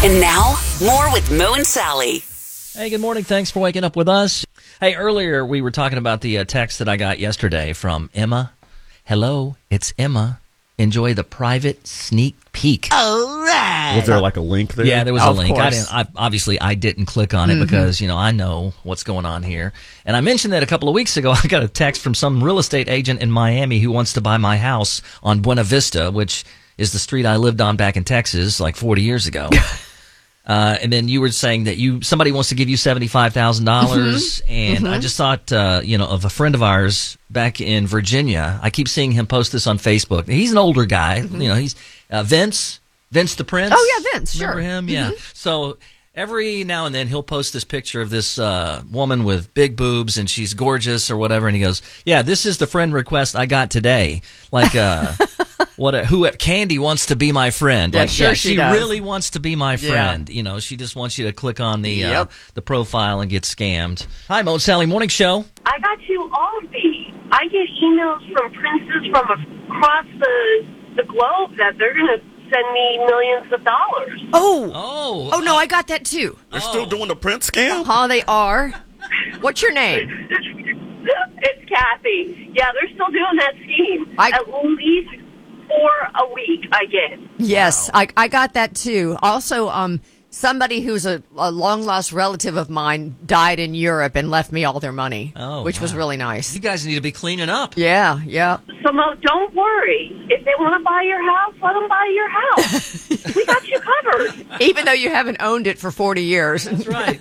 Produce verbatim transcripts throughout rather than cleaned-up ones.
And now, more with Mo and Sally. Hey, good morning. Thanks for waking up with us. Hey, earlier we were talking about the uh, text that I got yesterday from Emma. Hello, it's Emma. Enjoy the private sneak peek. All right. Was there like a link there? Yeah, there was Of a link. I course. didn't, I, obviously, I didn't click on it Mm-hmm. because, you know, I know what's going on here. And I mentioned that a couple of weeks ago. I got a text from some real estate agent in Miami who wants to buy my house on Buena Vista, which is the street I lived on back in Texas like forty years ago. Uh, and then you were saying that you somebody wants to give you seventy-five thousand dollars, Mm-hmm. and I just thought, uh, you know, of a friend of ours back in Virginia. I keep seeing him post this on Facebook. He's an older guy, you know. He's uh, Vince, Vince the Prince. Mm-hmm. Oh, yeah, Vince, sure. Remember him? Yeah. So every now and then he'll post this picture of this uh, woman with big boobs, and she's gorgeous or whatever, and he goes, "Yeah, this is the friend request I got today." Like, uh, what? A, who? Candy wants to be my friend. Yeah, Like, sure yeah, she she does. really wants to be my Yeah. friend. You know, she just wants you to click on the uh, Yep. the profile and get scammed. Hi, Mo and Sally Morning Show. I got you all these. I get emails from princes from across the the globe that they're going to send me millions of dollars. Oh. Oh, Oh, no, I got that too. They're still doing the Prince scam? Huh, they are. What's your name? It's Kathy. Yeah, they're still doing that scheme. I- At least four a week I get. Yes, I, I got that too. Also, um, somebody who's a, a long-lost relative of mine died in Europe and left me all their money, Oh, which was wow. really nice. you guys need to be cleaning up. Yeah, yeah. So, Mo, don't worry. If they want to buy your house, let them buy your house. We got you covered. Even though you haven't owned it for forty years. That's right.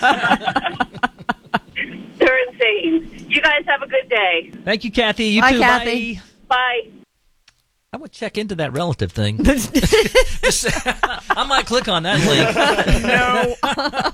They're insane. You guys have a good day. Thank you, Kathy. You Bye, too. Kathy. Bye. Bye. I would check into that relative thing. Just- I might click on that link. No.